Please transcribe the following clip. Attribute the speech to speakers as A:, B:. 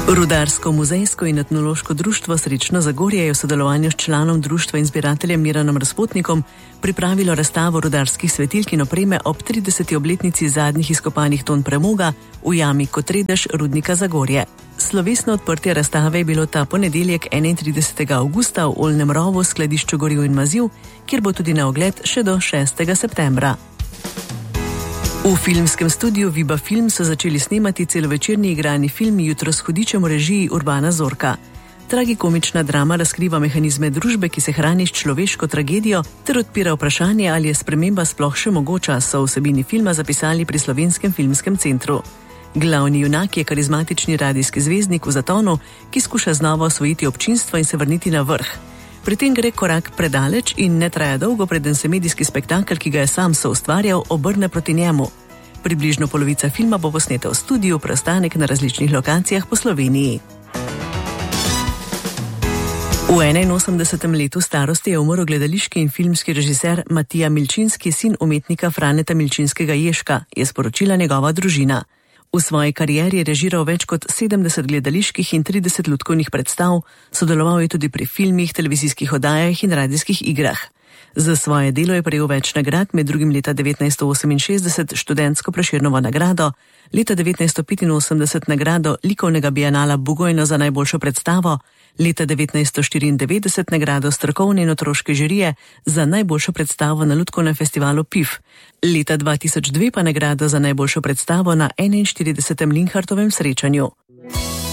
A: Rudarsko muzejsko in etnološko društvo Srečno Zagorje je v sodelovanju s članom društva in zbirateljem Miranom Razpotnikom pripravilo razstavo rudarskih svetilk in opreme ob 30. obletnici zadnjih izkopanih ton premoga v jami Kotredež rudnika Zagorje. Slovesno odprtje razstave je bilo ta ponedeljek 31. avgusta v Oljnem rovu, skladišču goriv in maziv, kjer bo tudi na ogled še do 6. septembra. V filmskem studiu Viba Film so začeli snemati celovečerni igrani film Jutro s hudičem v režiji Urbana Zorka. Tragikomična drama razkriva mehanizme družbe, ki se hrani s človeško tragedijo, ter odpira vprašanje, ali je sprememba sploh še mogoča, so vsebini filma zapisali pri Slovenskem filmskem centru. Glavni junak je karizmatični radijski zvezdnik v zatonu, ki skuša znova osvojiti občinstvo in se vrniti na vrh. Pri tem gre korak predaleč in ne traja dolgo, preden se medijski spektakel, ki ga je sam soustvarjal, obrne proti njemu. Približno polovica filma bo posneta v studiu, preostanek na različnih lokacijah po Sloveniji. V 81. letu starosti je umrl gledališki in filmski režiser Matija Milčinski, sin umetnika Franeta Milčinskega Ježka, je sporočila njegova družina. V svoji karieri je režiral več kot 70 gledaliških in 30 lutkovnih predstav, sodeloval je tudi pri filmih, televizijskih oddajah in radijskih igrah. Za svoje delo je prejel več nagrad, med drugim leta 1968 študentsko Prešernovo nagrado, leta 1985 nagrado likovnega bienala Bugojno za najboljšo predstavo, leta 1994 nagrado strokovne in otroške žirije za najboljšo predstavo na lutkovnem festivalu PIF, leta 2002 pa nagrado za najboljšo predstavo na 41. Linhartovem srečanju.